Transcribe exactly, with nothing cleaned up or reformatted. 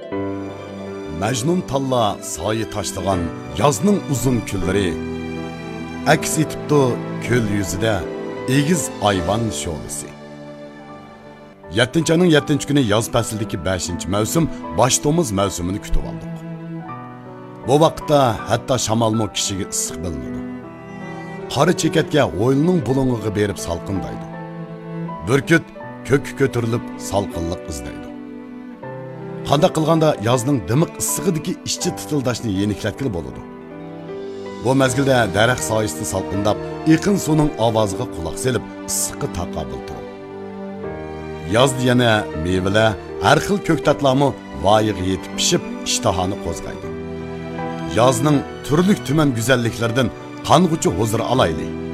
Majnun talla soyi tashlagan yozning uzun kunlari aks etibdi ko'l yuzida egiz ayvon sho'lisi. yettinchi ayning yettinchi kuni yoz faslidagi beshinchi mavsum boshtomuz mavsumini kutib oldik. Bu vaqtda hatto shamolmo kishiga issiq bilinadi. Qora chekatga o'yilning bulung'iga berib salqindaydi. Burkut ko'k ko'tarilib salqinlik izlaydi. Qanday qilganda yozning dimiq issig'idagi ishchi titildashni yeniklatgili bo'ladi. Bu mezgilda daraxt soyasida salqindab, iqin suvning ovoziga quloq selib, issiqqa taqobil turadi. Yozda yana mevalar, har xil ko'ktatlarmi voyaga yetib pishib, ishtahoni qo'zg'aydi. Yozning turli tuman go'zalliklaridan qong'uchi huzur olaylik.